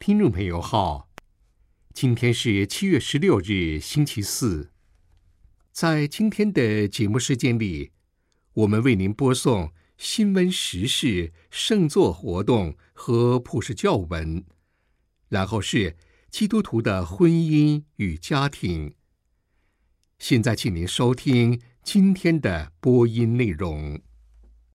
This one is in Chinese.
听众朋友好，今天是7月16日，星期四。在今天的节目时间里，我们为您播送新闻时事、圣座活动和普世教文，然后是基督徒的婚姻与家庭。现在请您收听今天的播音内容。